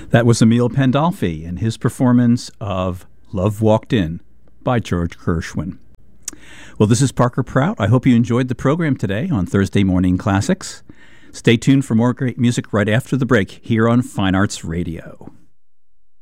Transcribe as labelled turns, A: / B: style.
A: That was Emil Pandolfi and his performance of Love Walked In by George Gershwin. Well, this is Parker Prout. I hope you enjoyed the program today on Thursday Morning Classics. Stay tuned for more great music right after the break here on Fine Arts Radio.